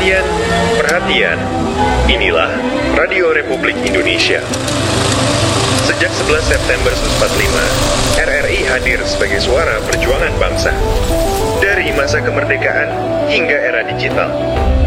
Perhatian, perhatian, inilah Radio Republik Indonesia. Sejak 11 September 1945, RRI hadir sebagai suara perjuangan bangsa. Dari masa kemerdekaan hingga era digital,